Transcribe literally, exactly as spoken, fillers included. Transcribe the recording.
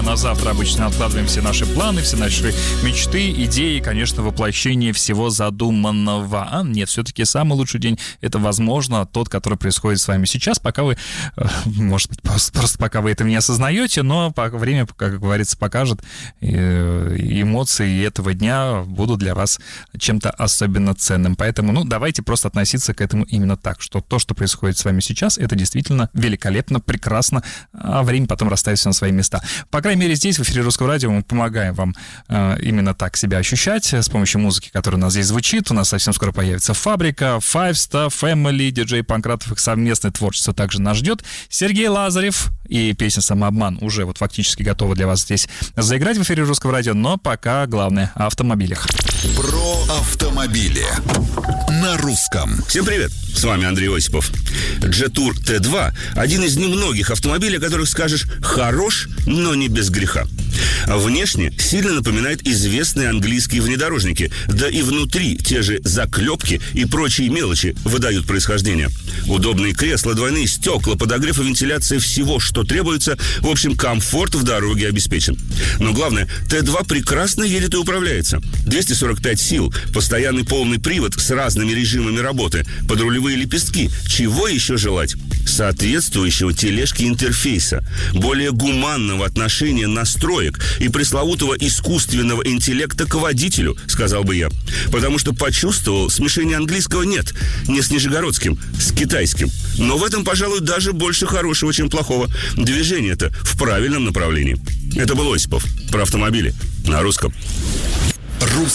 На завтра обычно откладываем все наши планы, все наши мечты, идеи, конечно, воплощение всего задуманного. А нет, все-таки самый лучший день — это, возможно, тот, который происходит с вами сейчас, пока вы, может быть, просто, просто пока вы это не осознаете, но время, как говорится, покажет, эмоции этого дня будут для вас чем-то особенно ценным. Поэтому, ну, давайте просто относиться к этому именно так, что то, что происходит с вами сейчас, это действительно великолепно, прекрасно, а время потом расставит все на свои места. По крайней мере, здесь, в эфире Русского радио, мы помогаем вам э, именно так себя ощущать с помощью музыки, которая у нас здесь звучит. У нас совсем скоро появится «Фабрика», «Five Star Family», диджей Панкратов, их совместное творчество также нас ждет. Сергей Лазарев и песня «Самообман» уже вот фактически готова для вас здесь заиграть в эфире Русского радио, но пока главное о автомобилях. Про автомобили на русском. Всем привет, с вами Андрей Осипов. Jetour ти два – один из немногих автомобилей, о которых скажешь «хорош, но не без греха». Внешне сильно напоминает известные английские внедорожники, да и внутри те же заклепки и прочие мелочи выдают происхождение. Удобные кресла, двойные стекла, подогрев и вентиляция всего, что требуется. В общем, комфорт в дороге обеспечен. Но главное, ти два прекрасно едет и управляется. двести сорок пять сил, постоянный полный привод с разными режимами работы, подрулевые лепестки. Чего еще желать? Соответствующего тележке интерфейса, более гуманного отношения настроек и пресловутого искусственного интеллекта к водителю, сказал бы я. Потому что почувствовал, смешения английского нет. Не с нижегородским, с китайским. Но в этом, пожалуй, даже больше хорошего, чем плохого. Движение-то в правильном направлении. Это был Осипов про автомобили на русском.